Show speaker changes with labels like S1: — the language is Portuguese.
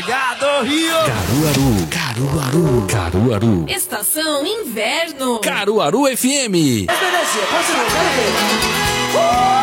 S1: Obrigado, Rio!
S2: Caruaru.
S3: Estação Inverno.
S2: Caruaru FM.
S1: Mas beleza, posso ir?